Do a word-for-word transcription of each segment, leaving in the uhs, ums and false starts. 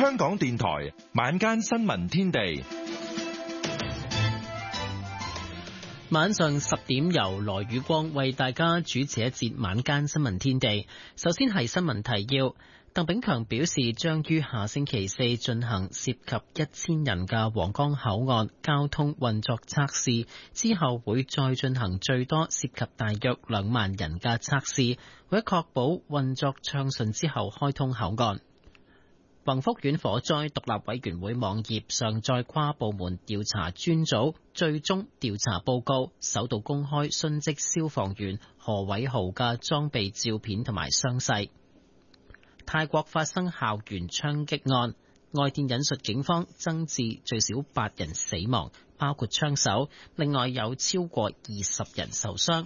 香港電台晚間新聞天地， 晚上十點由羅宇光為大家主持一節晚間新聞天地。首先係新聞提要。鄧炳強表示，將於下星期四進行涉及一千人嘅皇崗口岸交通運作測試，之後會再進行最多涉及大約兩萬人嘅測試，為確保運作暢順之後開通口岸。宏福苑火災獨立委員會網頁上載跨部門調查專組最終調查報告，首度公開殉職消防員何偉豪嘅裝備照片同埋傷勢。泰國發生校園槍擊案，外電引述警方增至最少八人死亡，包括槍手，另外有超過二十人受傷。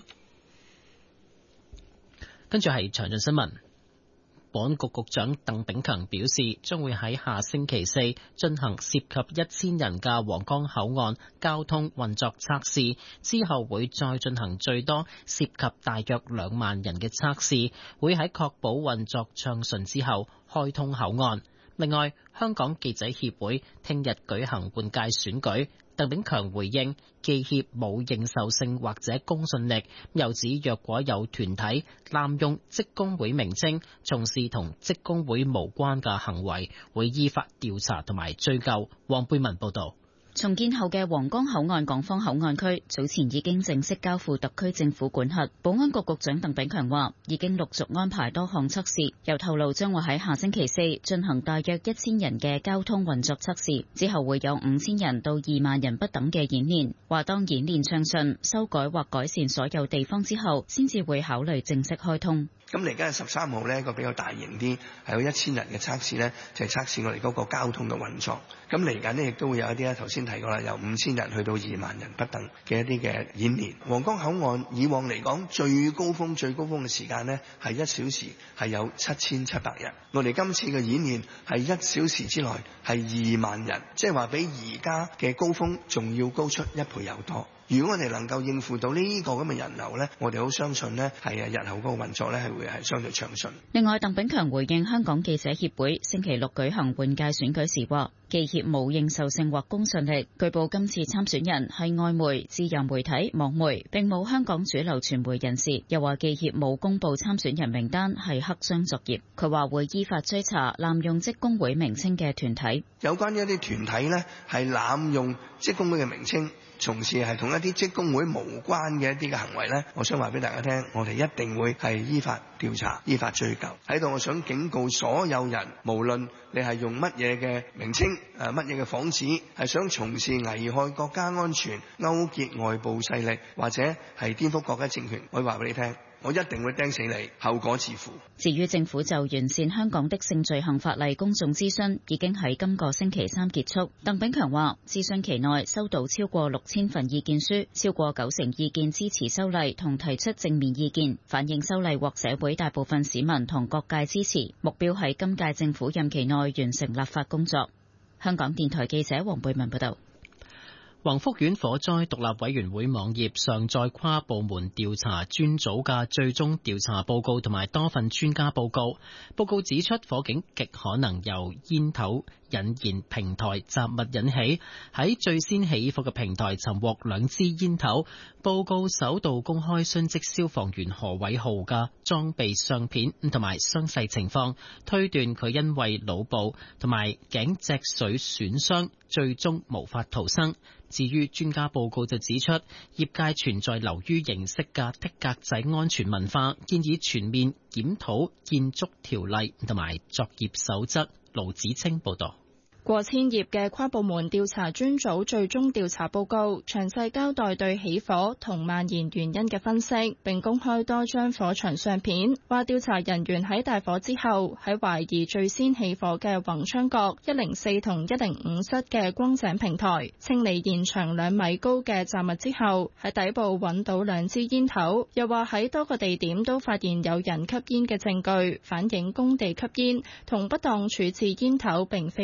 跟住係詳盡新聞。保安局局長鄧炳強表示，將會喺下星期四進行涉及一千人嘅皇崗口岸交通運作測試，之後會再進行最多涉及大約兩萬人嘅測試，會喺確保運作暢順之後開通口岸。另外，香港記者協會聽日舉行換屆選舉。鄧炳強回應，記協冇認受性或者公信力，又指若果有團體濫用職工會名稱，從事同職工會無關嘅行為，會依法調查同埋追究。黃貝文報道。 重建後嘅皇崗口岸港方口岸區早前已經正式交付特區政府管轄。保安局局長鄧炳強話，已經陸續安排多項測試，又透露將會喺下星期四進行大約一千人嘅交通運作測試，之後會有五千人到二萬人不等嘅演練。話當演練暢順，修改或改善所有地方之後，先至會考慮正式開通。 咁嚟緊十三號呢一個比較大型啲，係有一千人嘅測試呢，就係測試我哋嗰個交通嘅運作。咁嚟緊呢亦都會有一啲咧，頭先提過啦，由五千人去到二萬人不等嘅一啲嘅演練。皇崗口岸以往嚟講最高峰最高峰嘅時間呢，係一小時係有七千七百人。我哋今次嘅演練係一小時之內係二萬人，即係話比而家嘅高峰仲要高出一倍有多。如果我哋能夠應付到呢個咁嘅人流呢，我哋好相信呢係啊日後嗰個運作呢係會係相對暢順。 另外，鄧炳強回應香港記者協會星期六舉行換屆選舉時話，記協冇認受性或公信力，據報今次參選人係外媒、自由媒體、網媒，並冇香港主流傳媒人士。又話記協冇公布參選人名單係黑箱作業。佢話會依法追查濫用職工會名稱嘅團體。 有關一啲團體呢係濫用職工會嘅名稱，從事係同一啲職工會無關嘅一啲嘅行為呢，我想話俾大家聽，我哋一定會係依法調查、依法追究。喺度我想警告所有人，無論你係用乜嘢嘅名稱、誒乜嘢嘅幌子，係想從事危害國家安全、勾結外部勢力或者係顛覆國家政權，我會話俾你聽，我一定會釘死你，後果自負。 至於政府就完善香港的性罪行法例公眾諮詢已經喺今個星期三結束。鄧炳強話，諮詢期內收到超過六千份意見書，超過九成意見支持修例同提出正面意見，反映修例獲社會大部分市民同各界支持。目標喺今屆政府任期內完成立法工作。香港電台記者黃貝文報道。 宏福苑火災獨立委員會網頁上載跨部門調查專組嘅最終調查報告同埋多份專家報告。報告指出，火警極可能由煙頭引燃平台雜物引起，喺最先起火嘅平台尋獲兩支煙頭。報告首度公開殉職消防員何偉豪嘅裝備相片同埋傷勢情況，推斷佢因為腦部同埋頸脊髓損傷，最終無法逃生。至於專家報告就指出，業界存在流於形式嘅剔格仔安全文化，建議全面檢討建築條例同埋作業守則。盧子清報導。 過千頁嘅跨部門調查專組最終調查報告，詳細交代對起火同蔓延原因嘅分析，並公開多張火場相片，話調查人員喺大火之後，喺懷疑最先起火嘅宏昌閣一零四同一零五室嘅光井平台，清理現場兩米高嘅雜物之後，喺底部揾到兩支煙頭。又話喺多個地點都發現有人吸煙嘅證據，反映工地吸煙同不當處置煙頭並非罕見。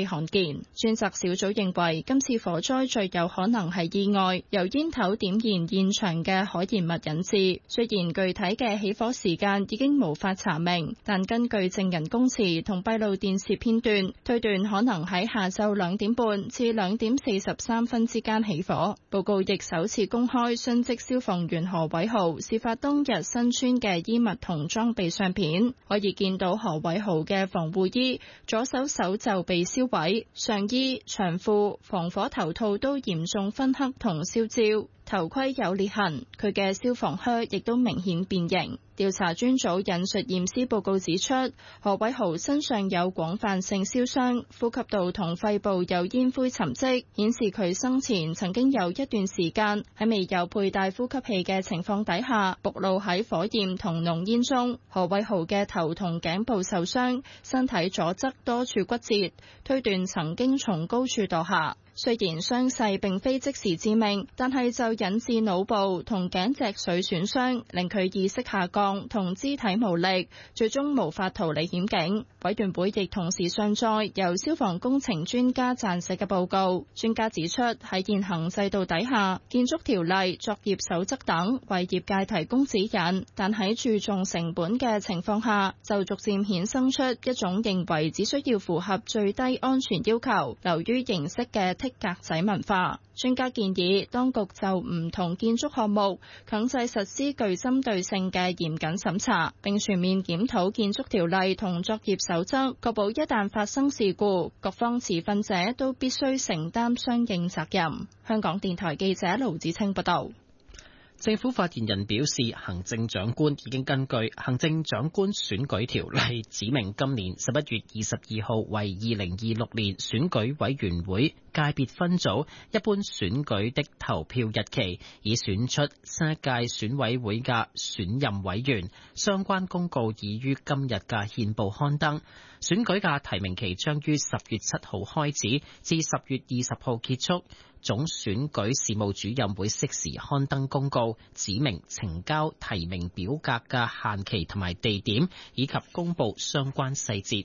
年。專責小組認為今次火災最有可能係意外，由煙頭點燃現場嘅可燃物引致。雖然具體嘅起火時間已經無法查明，但根據證人供詞同閉路電視片段，推斷可能喺下晝兩點半至兩點四十三分之間起火。報告亦首次公開殉職消防員何偉豪事發當日身穿嘅衣物同裝備相片，可以見到何偉豪嘅防護衣左手手袖被燒毀，上衣、長褲、防火頭套都嚴重燻黑同燒焦，頭盔有裂痕，佢嘅消防靴亦都明顯變形。調查專組引述驗屍報告指出，何偉豪身上有廣泛性燒傷，呼吸道同肺部有煙灰沉積，顯示佢生前曾經有一段時間喺未有佩戴呼吸器嘅情況底下，暴露喺火焰同濃煙中。何偉豪嘅頭同頸部受傷，身體左側多處骨折，推斷曾經從高處墮下。雖然傷勢並非即時致命，但係就引致腦部同頸脊髓損傷，令佢意識下降同肢體無力，最終無法逃離險境。委員會亦同時上載由消防工程專家撰寫嘅報告。專家指出，喺現行制度底下，建築條例、作業守則等為業界提供指引，但喺注重成本嘅情況下，就逐漸衍生出一種認為只需要符合最低安全要求，流於形式嘅剔格仔文化。專家建議當局就唔同建築項目強制實施具針對性嘅嚴謹審查，並全面檢討建築條例同作業守則，確保一旦發生事故，各方持份者都必須承擔相應責任。香港電台記者盧子清報道。 政府發言人表示，行政長官已經根據《行政長官選舉條例》指明今年十一月二十二號為二零二六年選舉委員會界別分組一般選舉的投票日期，以選出新一屆選委會嘅選任委員。相關公告已於今日嘅憲報刊登。選舉嘅提名期將於十月七號開始，至十月二十號結束。總選舉事務主任會適時刊登公告，指明呈交提名表格嘅限期同埋地點，以及公布相關細節。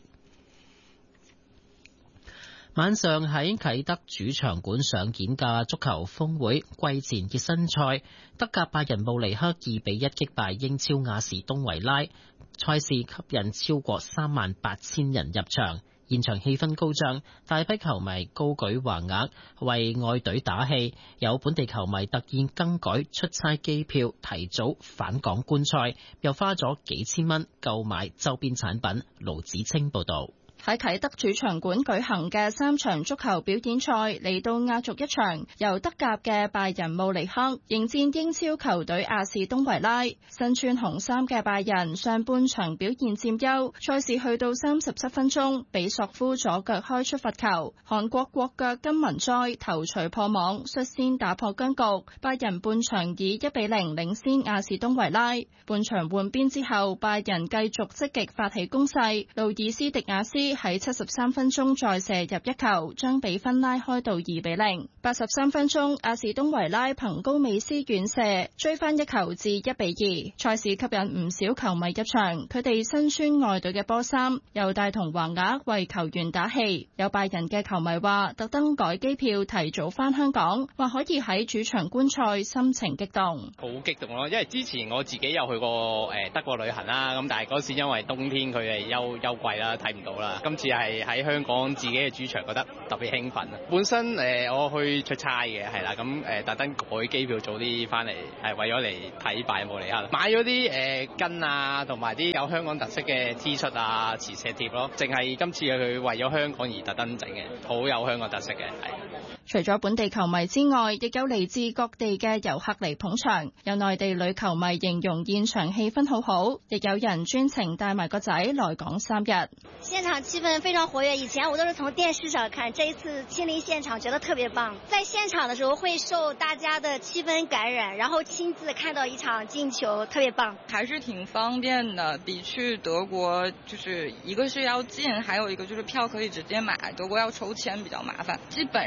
晚上喺啟德主場館上演嘅足球峰會季前熱身賽，德甲拜仁慕尼黑二比一擊敗英超亞士東維拉，賽事吸引超過三萬八千人入場。現場氣氛高漲，大批球迷高舉橫額為愛隊打氣，有本地球迷特意更改出差機票，提早返港觀賽，又花咗幾千蚊購買周邊產品。盧子清報道。 喺啟德主場館舉行嘅三場足球表演賽，嚟到壓軸一場，由德甲嘅拜仁慕尼黑迎戰英超球隊亞士東維拉。身穿紅衫嘅拜仁上半場表現佔優，賽事去到三十七分鐘，比索夫左腳開出罰球，韓國國腳金文哉頭槌破網，率先打破僵局。拜仁半場以一比零領先亞士東維拉。半場換邊之後，拜仁繼續積極發起攻勢，路爾斯迪亞斯喺七十三分鐘再射入一球，將比分拉開到二比零。八十三分鐘，亞士東維拉憑高美斯遠射追翻一球至一比二。賽事吸引唔少球迷入場，佢哋身穿愛隊嘅波衫，又帶同橫額為球員打氣。有拜仁嘅球迷話，特登改機票提早翻香港，話可以喺主場觀賽，心情激動。 好激動咯，因為之前我自己有去過誒德國旅行啦，咁但係嗰時因為冬天佢係休休季啦，睇唔到啦。今次係喺香港自己嘅主場，覺得特別興奮。本身誒、呃、我去出差嘅，係啦，咁誒特登改機票早啲翻嚟，係為咗嚟睇拜仁慕尼黑。買咗啲誒巾啊，同埋啲有香港特色嘅 T 恤啊、磁石貼咯。淨係今次佢為咗香港而特登整嘅，好有香港特色嘅。係。 除咗本地球迷之外，亦有嚟自各地嘅遊客嚟捧場。有內地女球迷形容現場氣氛好好，亦有人專程帶埋個仔來港三日。 現場氣氛非常活躍，以前我都是從電視上看，這一次親臨現場覺得特別棒。在現場的時候會受大家的氣氛感染，然後親自看到一場進球，特別棒。 還是挺方便的，比去德國就是一個是要近，還有一個就是票可以直接買，德國要抽籤比較麻煩。基本上三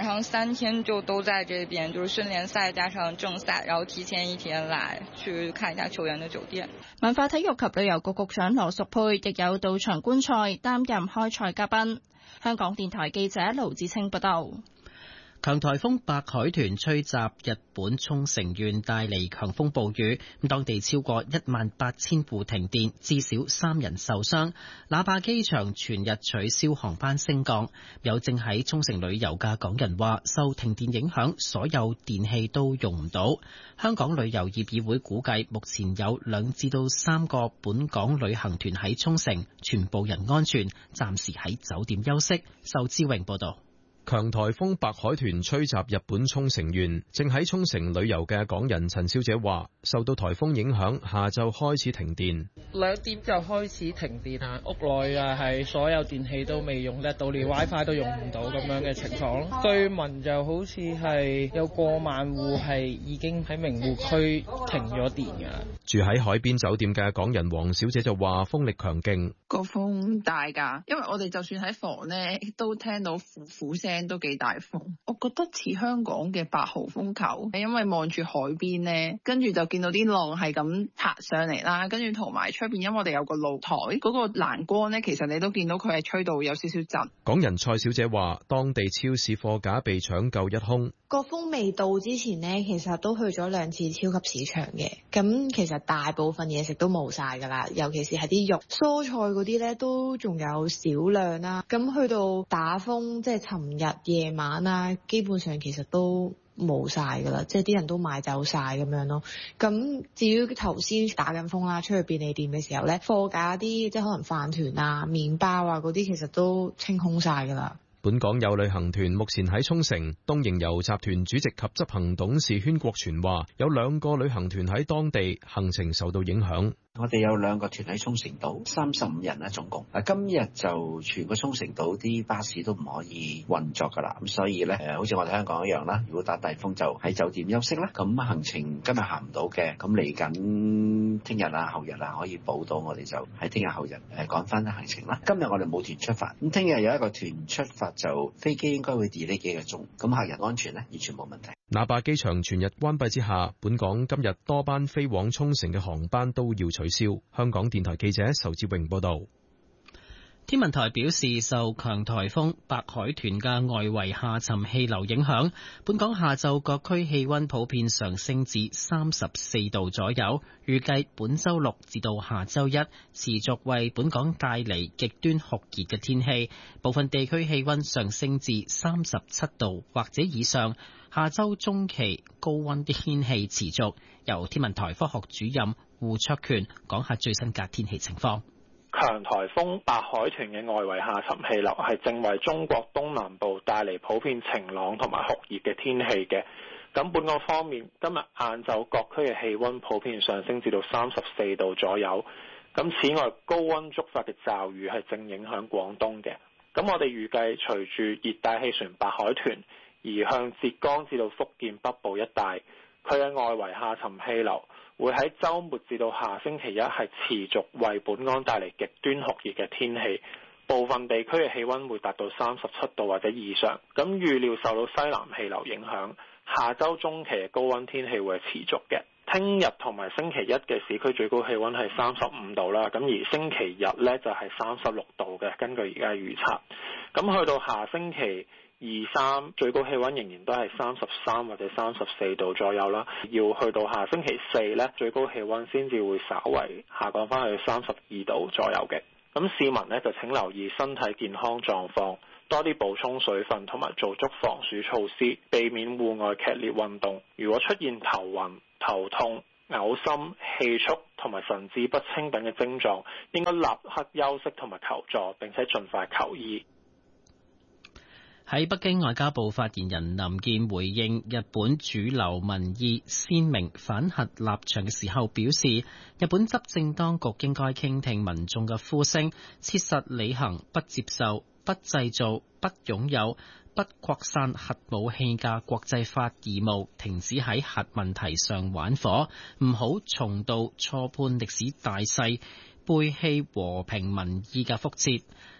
三天就都在這邊，就是訓練賽加上正賽，然後提前一天來去看一下球員的酒店。 文化體育及旅遊局局長羅淑佩亦有到場觀賽，擔任開賽嘉賓。香港電台記者盧志清報道。 強颱風白海豚吹襲日本沖繩縣，帶嚟強風暴雨，當地超過一萬八千戶停電，至少三人受傷。那霸機場全日取消航班升降。有正喺沖繩旅遊嘅港人話，受停電影響，所有電器都用唔到。香港旅遊業議會估計，目前有兩至到三個本港旅行團喺沖繩，全部人安全，暫時喺酒店休息。仇志榮報道。 強颱風白海豚吹襲日本沖繩縣，正喺沖繩旅遊嘅港人陳小姐話，受到颱風影響，下晝開始停電。 兩點就開始停電啊！屋內啊係所有電器都未用得到，連 WiFi 都用唔到咁樣嘅情況咯。據聞就好似係有過萬戶係已經喺名護區停咗電㗎。 住喺海邊酒店嘅港人黃小姐就話，風力強勁， 個風大㗎，因為我哋就算喺房呢都聽到呼呼聲。都幾大風，我覺得似香港嘅八號風球，因為望住海邊呢，跟住就見到啲浪係咁拍上嚟啦，跟住同埋出邊，因為我哋有個露台，嗰、嗰個欄杆呢，其實你都見到佢係吹到有少少震。 港人蔡小姐話，當地超市貨架被搶購一空。 個風未到之前呢，其實都去咗兩次超級市場嘅，咁其實大部分嘢食都冇晒㗎啦，尤其是係啲肉、蔬菜嗰啲呢，都仲有少量啦。咁去到打風，即係尋日夜晚啦，基本上其實都冇晒㗎啦，即係啲人都買走晒咁樣咯。咁至於頭先打緊風啦，出去便利店嘅時候呢，貨架啲即係可能飯團啊、麵包啊嗰啲，其實都清空晒㗎啦。 本港有旅行團目前喺沖繩，東瀛遊集團主席及執行董事禤國全話，有兩個旅行團喺當地，行程受到影響。 我哋有兩個團喺沖繩島，三十五人啦總共。啊，今日就全個沖繩島啲巴士都唔可以運作噶啦，咁所以咧，誒，好似我哋香港一樣啦。如果打大風就喺酒店休息啦。咁行程今日行唔到嘅，咁嚟緊聽日啊、後日啊可以補到，我哋就喺聽日後日誒趕翻行程啦。今日我哋冇團出發，咁聽日有一個團出發，就飛機應該會 delay 幾個鐘，咁客人安全咧完全冇問題。 那霸機場全日關閉之下，本港今日多班飛往沖繩嘅航班都要取消。香港電台記者仇志榮報道。 天文台表示，受強颱風白海豚嘅外圍下沉氣流影響，本港下晝各區氣溫普遍上升至三十四度左右。預計本周六至到下周一持續為本港帶嚟極端酷熱嘅天氣，部分地區氣溫上升至三十七度或者以上。下周中期高溫的天氣持續。由天文台科學主任胡卓權講下最新嘅天氣情況。 強颱風白海豚嘅外圍下沉氣流係正為中國東南部帶嚟普遍晴朗同埋酷熱嘅天氣嘅。咁本港方面，今日晏晝各區嘅氣溫普遍上升至到三十四度左右。咁此外，高溫觸發嘅驟雨係正影響廣東嘅。咁我哋預計隨住熱帶氣旋白海豚移向浙江至到福建北部一帶，佢嘅外圍下沉氣流會喺週末至到下星期一係持續為本港帶嚟極端酷熱嘅天氣，部分地區嘅氣溫會達到三十七度或者以上。咁預料受到西南氣流影響，下週中期嘅高溫天氣會係持續嘅。聽日同埋星期一嘅市區最高氣溫係三十五度啦，咁而星期日呢就係三十六度嘅，根據而家預測。咁去到下星期二三最高氣溫仍然都係三十三或者三十四度左右啦，要去到下星期四呢，最高氣溫先至會稍為下降翻去三十二度左右嘅。咁市民呢，就請留意身體健康狀況，多啲補充水分同埋做足防暑措施，避免戶外劇烈運動。如果出現頭暈、頭痛、嘔心、氣促同埋神志不清等嘅症狀，應該立刻休息同埋求助，並且盡快求醫。 喺北京，外交部發言人林健回應日本主流民意鮮明反核立場嘅時候表示，日本執政當局應該傾聽民眾嘅呼聲，切實履行不接受、不製造、不擁有、不擴散核武器嘅國際法義務，停止喺核問題上玩火，唔好重蹈錯判歷史大勢、背棄和平民意嘅覆轍。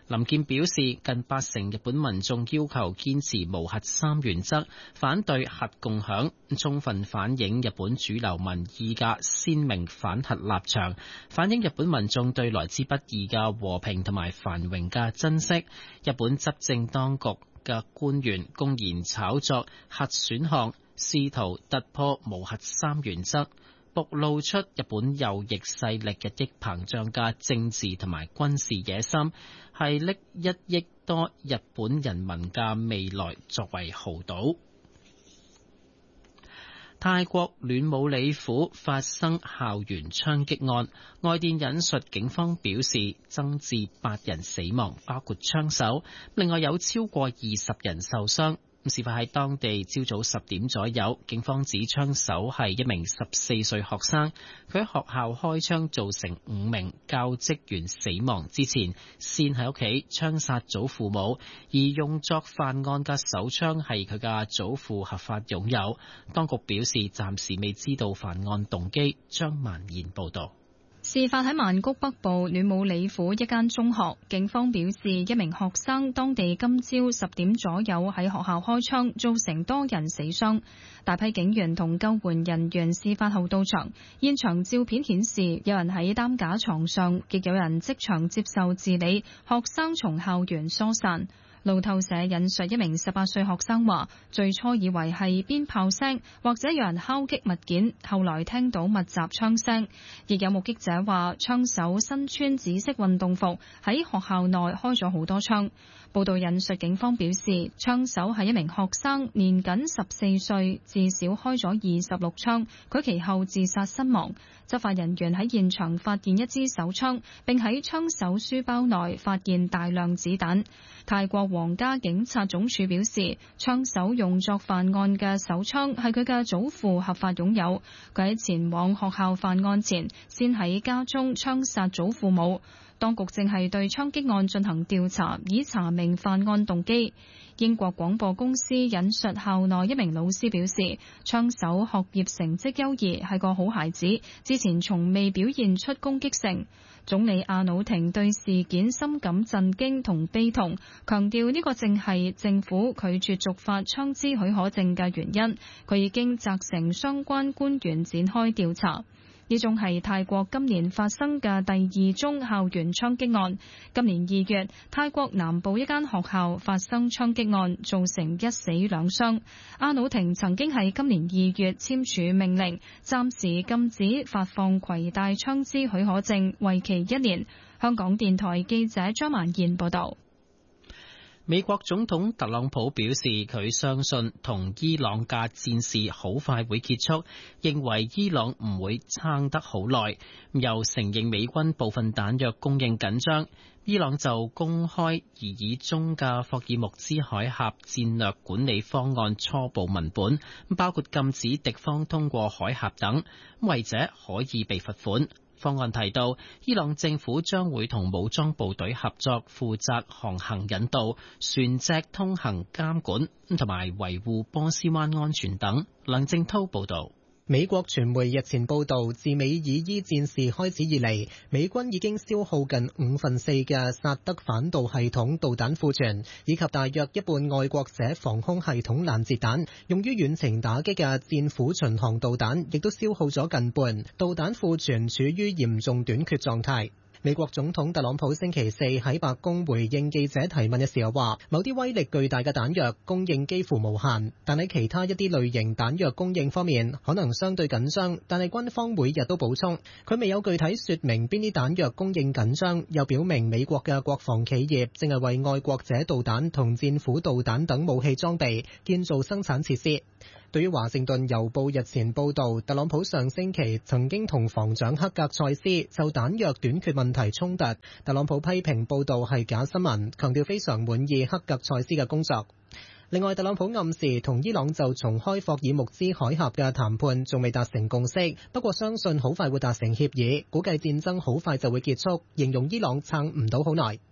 林健表示，近八成日本民眾要求堅持無核三原則，反對核共享，充分反映日本主流民意嘅鮮明反核立場，反映日本民眾對來之不易嘅和平同埋繁榮嘅珍惜。日本執政當局嘅官員公然炒作核選項，試圖突破無核三原則，暴露出日本右翼勢力日益膨脹嘅政治同埋軍事野心，係拎一億多日本人民嘅未來作為豪賭。泰國暖武里府發生校園槍擊案，外電引述警方表示，增至八人死亡，包括槍手，另外有超過二十人受傷。事發喺當地朝早十點左右，警方指槍手係一名十四歲學生，佢喺學校開槍造成五名教職員死亡之前，先喺屋企槍殺祖父母，而用作犯案嘅手槍係佢嘅祖父合法擁有。當局表示暫時未知道犯案動機。張萬賢報導。 事發喺曼谷北部暖武里府一間中學，警方表示一名學生當地今朝十點左右喺學校開槍，造成多人死傷。大批警員同救援人員事發後到場，現場照片顯示有人喺擔架床上，亦有人即場接受治理，學生從校園疏散。路透社引述一名十八歲學生話，最初以為係鞭炮聲或者有人敲擊物件，後來聽到密集槍聲。亦有目擊者話，槍手身穿紫色運動服，喺學校內開咗好多槍。報道引述警方表示，槍手係一名學生，年僅十四歲，至少開咗二十六槍，佢其後自殺身亡。執法人員喺現場發現一支手槍，並喺槍手書包內發現大量子彈。泰國皇家警察總署表示，槍手用作犯案嘅手槍係佢嘅祖父合法擁有，佢喺前往學校犯案前，先喺家中槍殺祖父母。當局正係對槍擊案進行調查，以查明犯案動機。英國廣播公司引述校內一名老師表示，槍手學業成績優異，係個好孩子，之前從未表現出攻擊性。總理阿努廷對事件深感震驚同悲痛，強調呢個正係政府拒絕續發槍支許可證嘅原因。佢已經責成相關官員展開調查。呢宗係泰國今年發生嘅第二宗校園槍擊案。今年二月，泰國南部一間學校發生槍擊案，造成一死兩傷。阿努廷曾經喺今年二月簽署命令，暫時禁止發放攜帶槍支許可證，為期一年。香港電台記者張萬燕報道。 美國總統特朗普表示，佢相信同伊朗嘅戰事好快會結束，認為伊朗唔會撐得好耐，又承認美軍部分彈藥供應緊張。伊朗就公開擬議中嘅霍爾木茲海峽戰略管理方案初步文本，包括禁止敵方通過海峽等，違者可以被罰款。方案提到，伊朗政府將會同武裝部隊合作，負責航行引導、船隻通行監管同埋維護波斯灣安全等。梁正濤報道。 美國傳媒日前報道，自美以伊戰事開始以嚟，美軍已經消耗近五分四嘅薩德反導系統導彈庫存，以及大約一半愛國者防空系統攔截彈，用於遠程打擊嘅戰斧巡航導彈亦都消耗咗近半，導彈庫存處於嚴重短缺狀態。美國總統特朗普星期四喺白宮回應記者提問嘅時候話，某啲威力巨大嘅彈藥供應幾乎無限，但喺其他一啲類型彈藥供應方面可能相對緊張，但係軍方每日都補充。佢未有具體說明邊啲彈藥供應緊張，又表明美國嘅國防企業正係為愛國者導彈同戰斧導彈等武器裝備建造生產設施。對於華盛頓郵報日前報導，特朗普上星期曾經同防長克格塞斯就彈藥短缺問題衝突，特朗普批評報導係假新聞，強調非常滿意克格塞斯嘅工作。另外，特朗普暗示同伊朗就重開霍爾木茲海峽嘅談判仲未達成共識，不過相信好快會達成協議，估計戰爭好快就會結束，形容伊朗撐唔到好耐。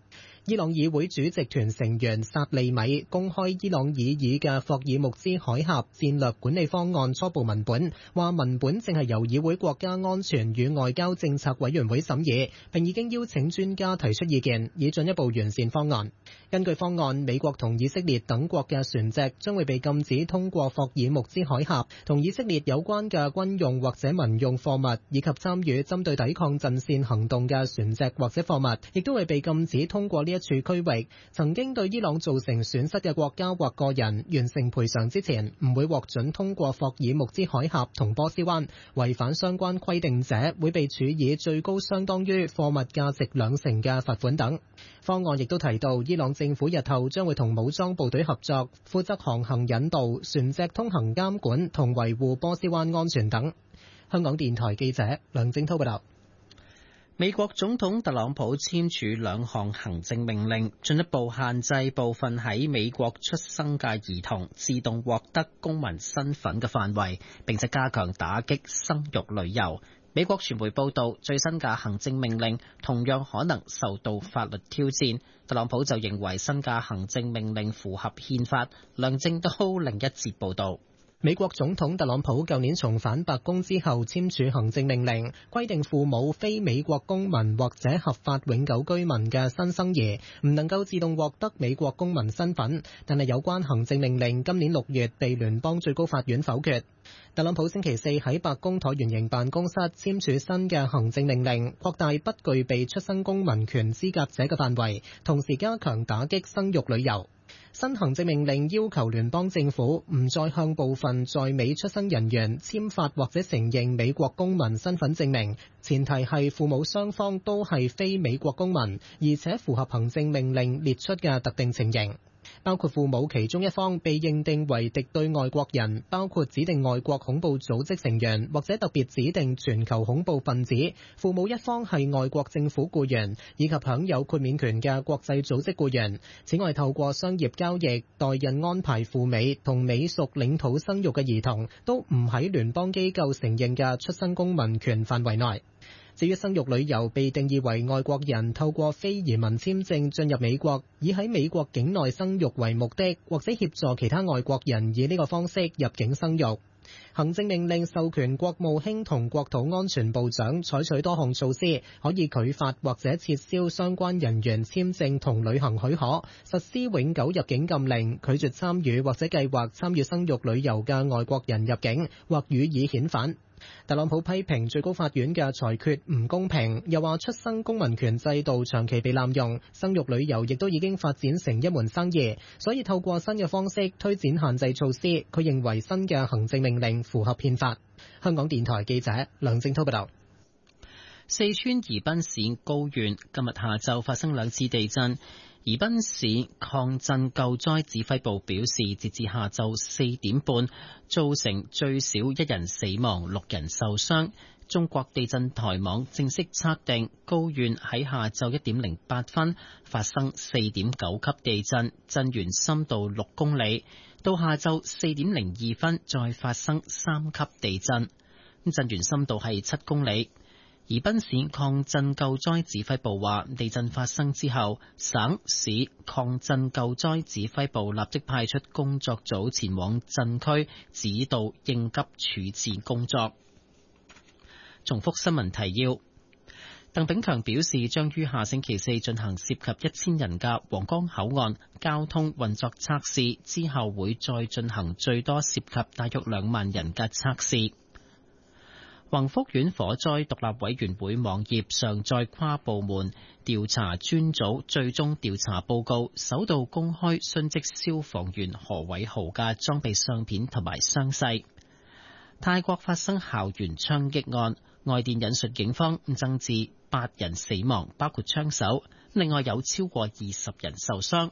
伊朗議會主席團成員薩利米公開伊朗擬議嘅霍爾木茲海峽戰略管理方案初步文本，話文本正係由議會國家安全與外交政策委員會審議，並已經邀請專家提出意見，以進一步完善方案。根據方案，美國同以色列等國嘅船隻將會被禁止通過霍爾木茲海峽，同以色列有關嘅軍用或者民用貨物，以及參與針對抵抗陣線行動嘅船隻或者貨物，亦都會被禁止通過呢一處區域。曾經對伊朗造成損失嘅國家或個人完成賠償之前，唔會獲准通過霍爾木茲海峽同波斯灣。違反相關規定者會被處以最高相當於貨物價值兩成嘅罰款等。方案亦都提到，伊朗政府日後將會同武裝部隊合作，負責航行引導、船隻通行監管同維護波斯灣安全等。香港電台記者梁正滔報道。 美國總統特朗普簽署兩項行政命令，進一步限制部分喺美國出生嘅兒童自動獲得公民身份嘅範圍，並且加強打擊生育旅遊。美國傳媒報道，最新嘅行政命令同樣可能受到法律挑戰。特朗普就認為新嘅行政命令符合憲法。梁正滔另一節報道。 美國總統特朗普舊年重返白宮之後簽署行政命令，規定父母非美國公民或者合法永久居民嘅新生兒唔能夠自動獲得美國公民身份，但係有關行政命令今年六月被聯邦最高法院否決。特朗普星期四喺白宮橢圓形辦公室簽署新嘅行政命令，擴大不具備出生公民權資格者嘅範圍，同時加強打擊生育旅遊。新行政命令要求聯邦政府唔再向部分在美出生人員簽發或者承認美國公民身份證明，前提係父母雙方都係非美國公民，而且符合行政命令列出嘅特定情形。包括父母其中一方被認定為敵對外國人，包括指定外國恐怖組織成員或者特別指定全球恐怖分子；父母一方係外國政府僱員，以及享有豁免權嘅國際組織僱員。此外，透過商業交易、代孕安排赴美同美屬領土生育嘅兒童，都唔喺聯邦機構承認嘅出生公民權範圍內。至於生育旅遊被定義為外國人透過非移民簽證進入美國，以喺美國境內生育為目的，或者協助其他外國人以呢個方式入境生育。行政命令授權國務卿同國土安全部長採取多項措施，可以拒發或者撤銷相關人員簽證同旅行許可，實施永久入境禁令，拒絕參與或者計劃參與生育旅遊嘅外國人入境，或予以遣返。特朗普批評最高法院嘅裁決唔公平，又話出生公民權制度長期被濫用，生育旅遊亦都已經發展成一門生意，所以透過新嘅方式推展限制措施。佢認為新嘅行政命令符合憲法。香港電台記者梁正滔報道。 四川宜賓市高縣今日下晝發生兩次地震。宜賓市抗震救災指揮部表示，截至下晝四點半，造成最少一人死亡、六人受傷。中國地震台網正式測定，高縣喺下晝一點零八分發生四點九級地震，震源深度六公里。到下晝四點零二分再發生三級地震，震源深度係七公里。宜賓市抗震救災指揮部話，地震發生之後，省市抗震救災指揮部立即派出工作組前往震區指導應急處置工作。重複新聞提要：鄧炳強表示，將於下星期四進行涉及一千人嘅皇崗口岸交通運作測試，之後會再進行最多涉及大約兩萬人嘅測試。宏福苑火災獨立委員會網頁上載跨部門調查專組最終調查報告，首度公開殉職消防員何偉豪嘅裝備相片同埋傷勢。泰國發生校園槍擊案，外電引述警方增至八人死亡，包括槍手，另外有超過二十人受傷。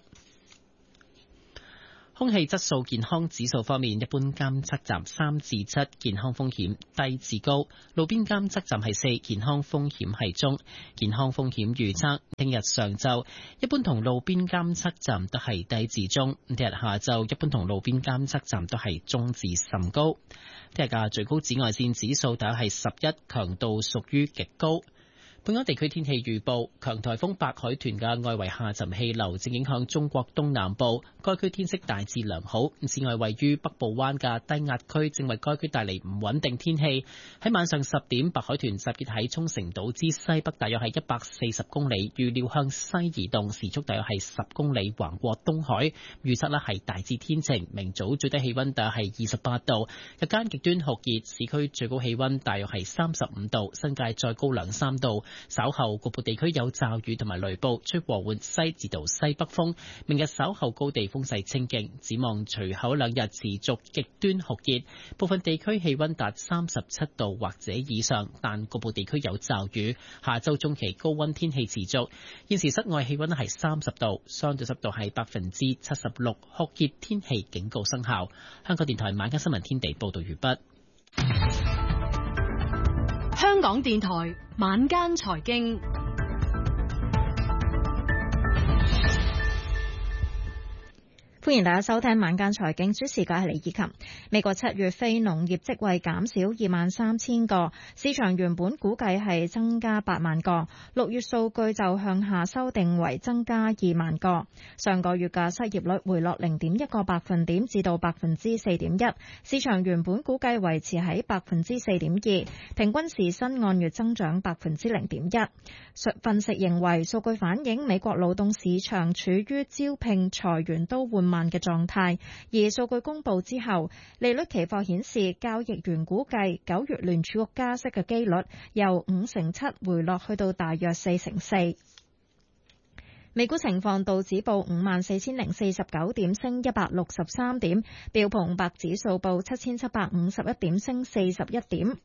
空氣質素健康指數方面，一般監測站三至七，健康風險低至高；路邊監測站係四，健康風險係中。健康風險預測，聽日上晝一般同路邊監測站都係低至中；聽日下晝一般同路邊監測站都係中至甚高。聽日嘅最高紫外線指數大約係十一，強度屬於極高。 本港地區天氣預報，強颱風白海豚嘅外圍下沉氣流正影響中國東南部，該區天色大致良好。此外，位於北部灣嘅低壓區正為該區帶嚟唔穩定天氣。喺晚上十點，白海豚集結喺沖繩島之西北，大約係一百四十公里，預料向西移動，時速大約係十公里，橫過東海。預測呢係大致天晴，明早最低氣溫大約係二十八度，日間極端酷熱，市區最高氣溫大約係三十五度，新界再高兩三度。稍後局部地區有驟雨同埋雷暴，吹和緩西至到西北風。明日稍後高地風勢清勁，展望隨後兩日持續極端酷熱，部分地區氣溫達三十七度或者以上，但局部地區有驟雨。下周中期高溫天氣持續。現時室外氣溫係三十度，相對濕度係百分之七十六，酷熱天氣警告生效。香港電台晚間新聞天地報道完畢。 香港電台晚間財經， 歡迎大家收聽晚間財經，主持嘅係李以琴。美國七月非農業職位減少二萬三千個，市場原本估計係增加八萬個，六月數據就向下修訂為增加二萬個。上個月嘅失業率回落零點一個百分點至到百分之四點一，市場原本估計維持喺百分之四點二，平均時薪按月增長百分之零點一。分析認為，數據反映美國勞動市場處於招聘、裁員都緩慢嘅狀態，而數據公布之後，利率期貨顯示交易員估計九月聯儲局加息嘅機率由五成七回落去到大約四成四。美股情況，道指報五萬四千零四十九點，升一百六十三點；標普五百指數報七千七百五十一點，升四十一點。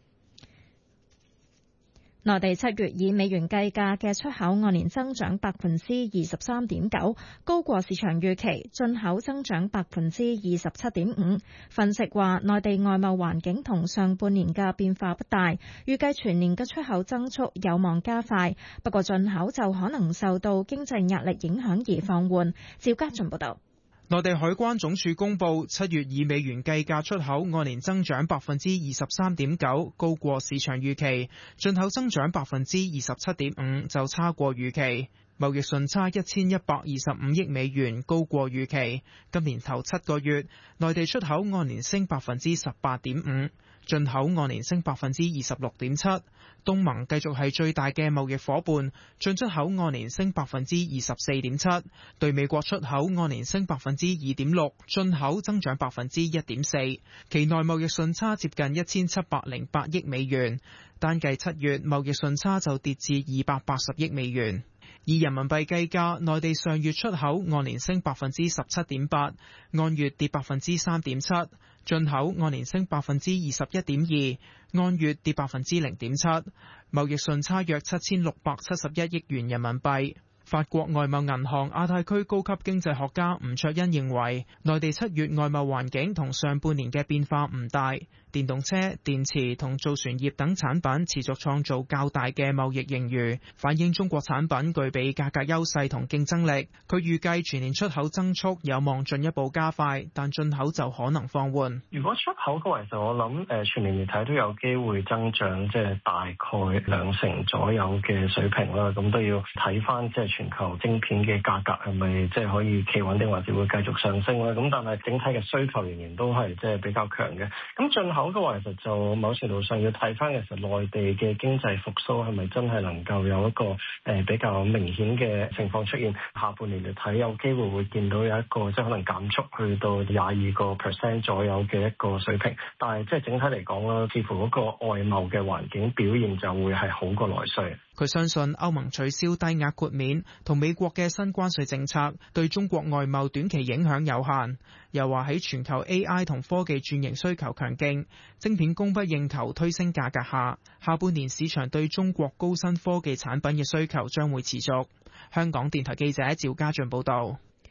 內地七月以美元計價嘅出口按年增長百分之二十三點九，高過市場預期；進口增長百分之二十七點五。分析話，內地外貿環境同上半年嘅變化不大，預計全年嘅出口增速有望加快，不過進口就可能受到經濟壓力影響而放緩。趙家俊報道。 內地海關總署公布，七月以美元計價出口按年增長百分之二十三點九，高過市場預期；進口增長百分之二十七點五，就差過預期。貿易順差一千一百二十五億美元，高過預期。今年頭七個月，內地出口按年升百分之十八點五，進口按年升百分之二十六點七。東盟繼續係最大嘅貿易夥伴，進出口按年升百分之二十四點七，對美國出口按年升百分之二點六，進口增長百分之一點四。期內貿易順差接近一千七百零八億美元，單計七月貿易順差就跌至二百八十億美元。以人民幣計價，內地上月出口按年升百分之十七點八，按月跌百分之三點七；進口按年升百分之二十一點二，按月跌百分之零點七。貿易順差約七千六百七十一億元人民幣。法國外貿銀行亞太區高級經濟學家吳卓恩認為，內地七月外貿環境同上半年嘅變化唔大，電動車、電池同造船業等產品持續創造較大嘅貿易盈餘，反映中國產品具備價格優勢同競爭力。佢預計全年出口增速有望進一步加快，但進口就可能放緩。 如果出口嘅話，其實我諗誒全年嚟睇都有機會增長，即係大概兩成左右嘅水平啦。咁都要睇翻即係全球晶片嘅價格係咪即係可以企穩定，或者會繼續上升啦。咁但係整體嘅需求仍然都係即係比較強嘅。咁進口嘅話，其實就某程度上要睇翻其實內地嘅經濟復甦係咪真係能夠有一個誒比較明顯嘅情況出現。下半年嚟睇，有機會會見到有一個即係可能減速去到廿二個 percent 左右嘅一個水平。但係即係整體嚟講啦，似乎嗰個外貿嘅環境表現就會係好過內需。 佢相信歐盟取消低額豁免同美國嘅新關稅政策對中國外貿短期影響有限。又話喺全球 A I 同科技轉型需求強勁，晶片供不應求推升價格下，下半年市場對中國高新科技產品嘅需求將會持續。香港電台記者趙家俊報道。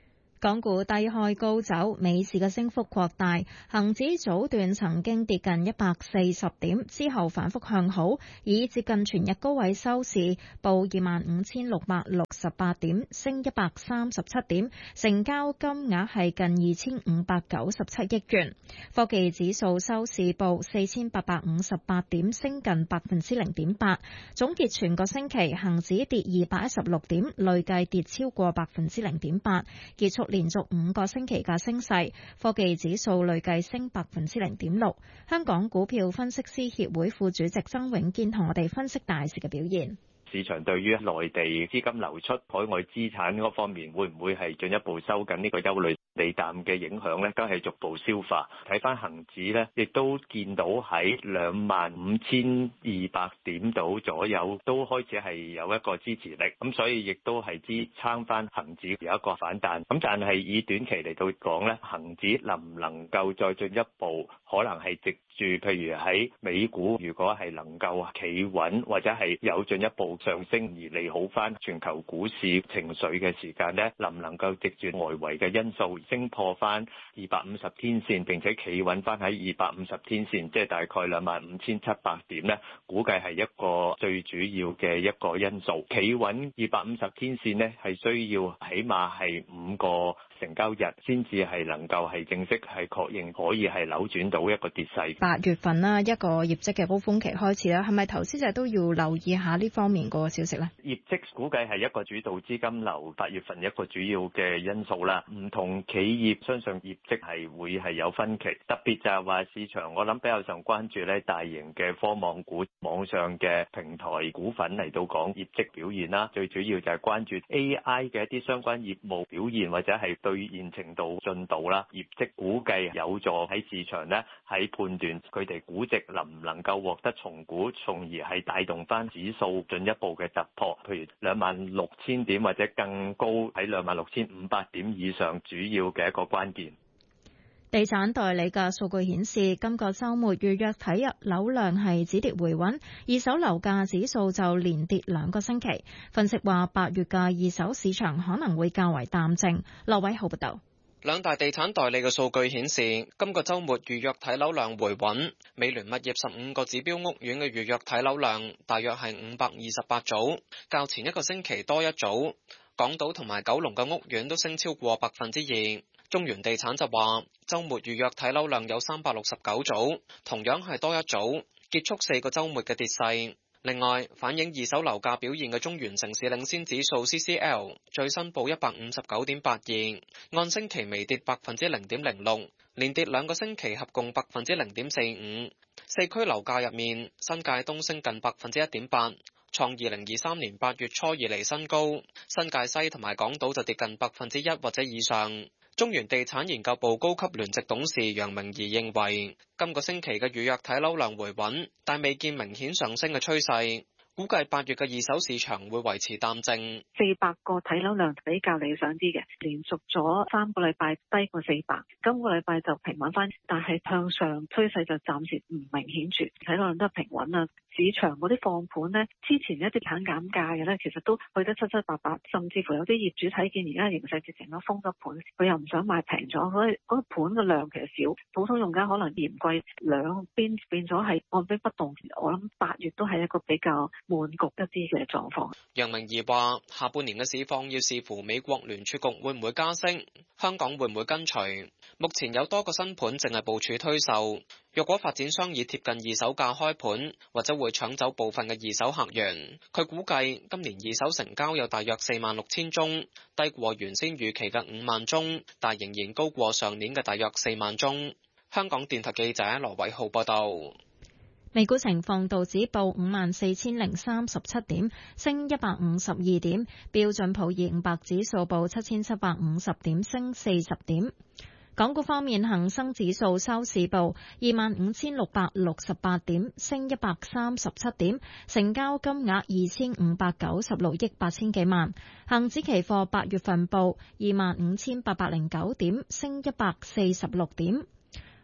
港股低開高走，美市嘅升幅擴大，恒指早段曾經跌近一百四十點，之後反覆向好，以接近全日高位收市，報二萬五千六百六十八點，升一百三十七點，成交金額係近二千五百九十七億元。科技指數收市報四千八百五十八點，升近百分之零點八。總結全個星期，恒指跌二百一十六點，累計跌超過百分之零點八，結束連續五個星期嘅升勢，科技指數累計升百分之零點六。香港股票分析師協會副主席曾永堅同我哋分析大市嘅表現。 市場對於內地資金流出、海外資產嗰方面會唔會係進一步收緊呢個憂慮利淡嘅影響呢？都係逐步消化。睇翻恒指呢，亦都見到喺兩萬五千二百點度左右都開始係有一個支持力，咁所以亦都係支撐翻恒指有一個反彈。咁但係以短期嚟到講呢，恒指能唔能夠再進一步，可能係藉住譬如喺美股，如果係能夠企穩或者係有進一步上升而利好翻全球股市情緒嘅時間呢，能唔能夠藉住外圍嘅因素升破翻二百五十天線，並且企穩翻喺二百五十天線，即係大概兩萬五千七百點呢，估計係一個最主要嘅一個因素。企穩二百五十天線呢，係需要起碼係五個成交日先至係能夠係正式係確認可以係扭轉到一個跌勢。 八月份啦，一個業績嘅高峰期開始啦，係咪投資者都要留意下呢方面個消息呢？ 業績估計係一個主導資金流八月份一個主要嘅因素啦。唔同企業相信業績係會係有分歧，特別就係話市場我諗比較上關注咧大型嘅科網股、網上嘅平台股份嚟到講業績表現啦。最主要就係關注 A I 嘅一啲相關業務表現或者係兌現程度進度啦。業績估計有助喺市場咧喺判斷佢哋估值能唔能夠獲得重估，從而係帶動翻指數進一步嘅突破，譬如兩萬六千點或者更高喺兩萬六千五百點以上，主要嘅一個關鍵。 地產代理嘅數據顯示，今個週末預約睇入樓量係止跌回穩，二手樓價指數就連跌兩個星期。分析話，八月嘅二手市場可能會較為淡靜。羅偉浩報導。 兩大地產代理嘅數據顯示，今個週末預約睇樓量回穩。美聯物業十五個指標屋苑嘅預約睇樓量大約係五百二十八組，較前一個星期多一組。港島同埋九龍嘅屋苑都升超過百分之二。中原地產就話，週末預約睇樓量有三百六十九組，同樣係多一組，結束四個週末嘅跌勢。另外，反映二手樓價表現嘅中原城市領先指數 C C L 最新報一百五十九點八二，按星期微跌百分之零點零六，連跌兩個星期合共百分之零點四五。四區樓價入面，新界東升近百分之一點八，創二零二三年八月初以嚟新高；新界西同埋港島就跌近百分之一或者以上。中原地產研究部高級聯席董事楊明儀認為，今個星期嘅預約睇樓量回穩，但未見明顯上升嘅趨勢。估計八月嘅二手市場會維持淡靜， 四百個睇樓量比較理想啲嘅，連續咗三個禮拜低過四百，今個禮拜就平穩翻，但係向上趨勢就暫時唔明顯住，睇樓量都係平穩啦。市場嗰啲放盤呢，之前一啲產減價嘅呢，其實都去得七七八八，甚至乎有啲業主睇見而家形勢直情都封咗盤，佢又唔想賣平咗，所以嗰個盤嘅量其實少，普通用家可能嫌貴，兩邊變咗係按兵不動。我諗八月都係一個比較悶局一啲嘅狀況。 楊明儀話：下半年嘅市況要視乎美國聯儲局會唔會加息，香港會唔會跟隨。目前有多個新盤淨係部署推售，若果發展商以貼近二手價開盤，或者會搶走部分嘅二手客源。佢估計今年二手成交有大約四萬六千宗，低過原先預期嘅五萬宗，但仍然高過上年嘅大約四萬宗。香港電台記者羅偉浩報道。 美股情況，道指報五萬四千零三十七點，升一百五十二點；標準普爾五百指數報七千七百五十點，升四十點。港股方面，恒生指數收市報二萬五千六百六十八點，升一百三十七點，成交金額二千五百九十六億八千幾萬。恒指期貨八月份報二萬五千八百零九點，升一百四十六點。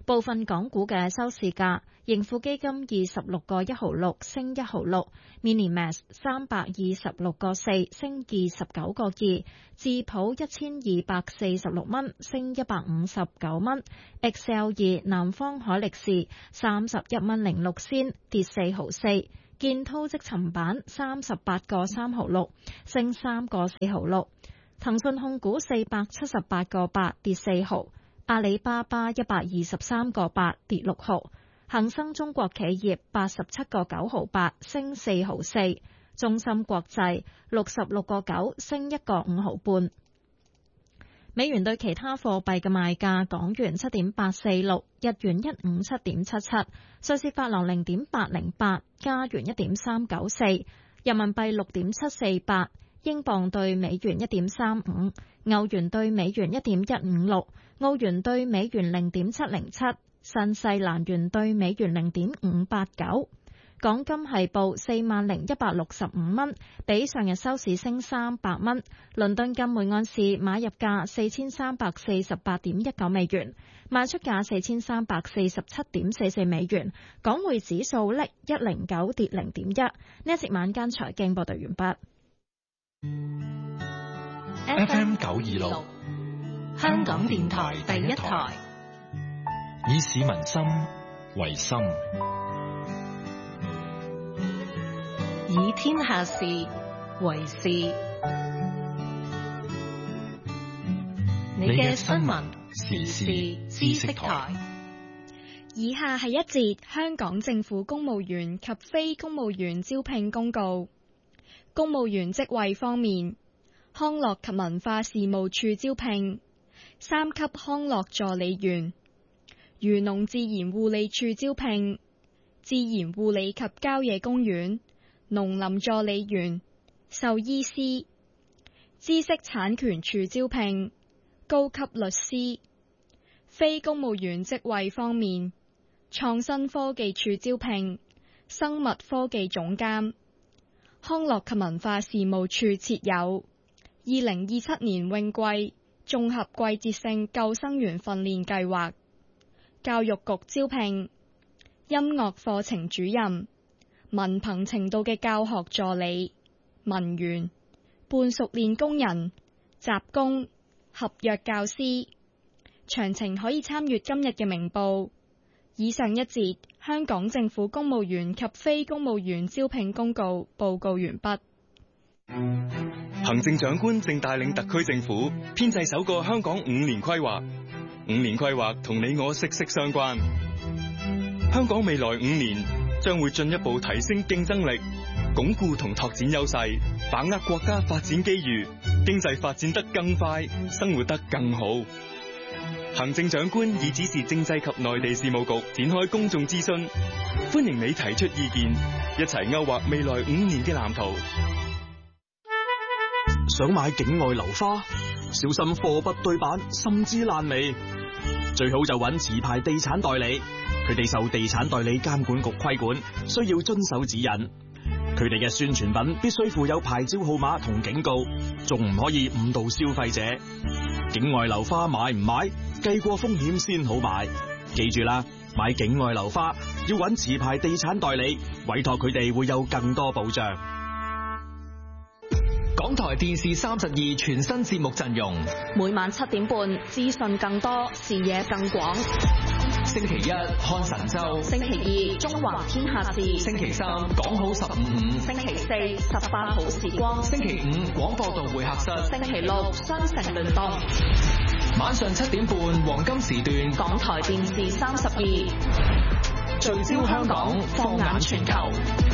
部分港股嘅收市價，盈富基金二十六個一毫六升一毫六 ，Minimax 三百二十六個四升二十九個二，智普一千二百四十六蚊升一百五十九蚊 ，Excel 二南方海力士三十一蚊零六仙跌四毫四，建滔積層板三十八個三毫六升三個四毫六，騰訊控股四百七十八個八跌四毫。阿里巴巴一百二十三個八跌六毫，恒生中國企業八十七個九毫八升四毫四，中芯國際六十六個九升一個五毫半。美元對其他貨幣嘅賣價：港元七點八四六，日元一五七點七七，瑞士法郎零點八零八，加元一點三九四，人民幣六點七四八，英鎊對美元一點三五，歐元對美元一點一五六。澳元兌美元零點七零七，新西蘭元兌美元零點五八九。港金係報四萬零一百六十五蚊，比上日收市升三百蚊。倫敦金每盎司買入價四千三百四十八點一九美元，賣出價四千三百四十七點四四美元。港匯指數叻一零九跌零點一。呢一節晚間財經報道完畢。 F M 九二六。香港電台第一台，以市民心為心，以天下事為事。你嘅新聞時事知識台。 以下係一節香港政府公務員及非公務員招聘公告。公務員職位方面，康樂及文化事務處招聘三級康樂助理員，漁農自然護理處招聘自然護理及郊野公園農林助理員、獸醫師。知識產權處招聘高級律師。非公務員職位方面，創新科技處招聘生物科技總監。康樂及文化事務處設有二零二七年泳季綜合季節性救生員訓練計劃。教育局招聘音樂課程主任、文憑程度嘅教學助理、文員、半熟練工人、雜工、合約教師。詳情可以參閱今日嘅明報。以上一節香港政府公務員及非公務員招聘公告報告完畢。 行政長官正帶領特區政府編製首個香港五年規劃，五年規劃同你我息息相關。香港未來五年將會進一步提升競爭力，鞏固同拓展優勢，把握國家發展機遇，經濟發展得更快，生活得更好。行政長官已指示政制及內地事務局展開公眾諮詢，歡迎你提出意見，一齊勾畫未來五年嘅藍圖。 想買境外樓花，小心貨不對版，甚至爛尾。最好就揾持牌地產代理，佢哋受地產代理監管局規管，需要遵守指引。佢哋嘅宣傳品必須附有牌照號碼同警告，仲唔可以誤導消費者。境外樓花買唔買，計過風險先好買。記住啦，買境外樓花要揾持牌地產代理，委託佢哋會有更多保障。 港台電視三十二全新節目陣容， 每晚七點半，資訊更多，視野更廣。 星期一看神州， 星期二中華天下事， 星期三講好十五五， 星期四十八好時光， 星期五廣播道會客室， 星期六雙城聯動。 晚上七點半黃金時段， 港台電視三十二聚焦香港，放眼全球。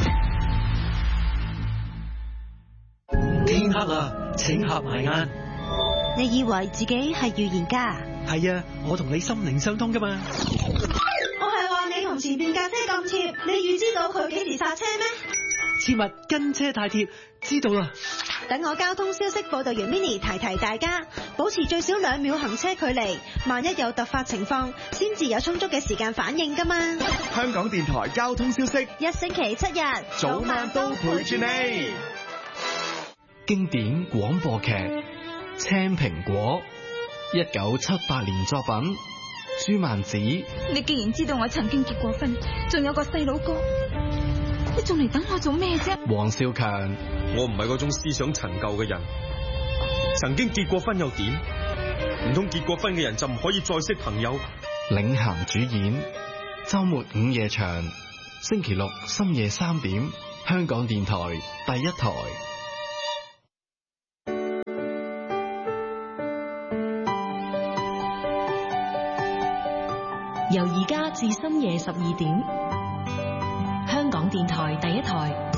天黑啦，請合埋眼。 你以為自己係預言家？ 係啊，我同你心靈相通噶嘛。 我係話你同前邊架車咁貼，你預知道佢幾時剎車咩？ 切勿跟車太貼，知道啦。 等我交通消息報道員 Mini 提提大家，保持最少兩秒行車距離，萬一有突發情況，先至有充足嘅時間反應噶嘛。 香港電台交通消息， 一星期七日， 早晚都陪住你。 經典廣播劇《青蘋果》，一九七八年作品， 朱曼子， 你既然知道我曾經結過婚，仲有個細佬哥，你仲嚟等我做咩啫？ 黃少強， 我唔係嗰種思想陳舊嘅人，曾經結過婚又點？唔通結過婚嘅人就唔可以再識朋友？ 領銜主演，周末午夜場，星期六深夜三點，香港電台第一台。 由而家至深夜十二點，香港電台第一台。